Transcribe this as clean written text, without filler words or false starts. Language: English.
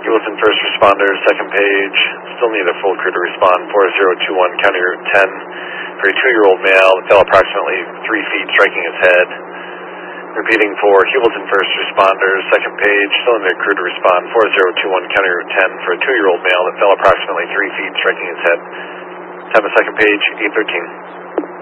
Hewlett first responders, second page. Still need a full crew to respond. 4021 County Route 10 for a 2-year-old male that fell approximately 3 feet, striking his head. Repeating for Hewlett first responders, second page. Still need a crew to respond. 4021 County Route 10 for a 2-year-old male that fell approximately 3 feet, striking his head. Time of second page, 8:13.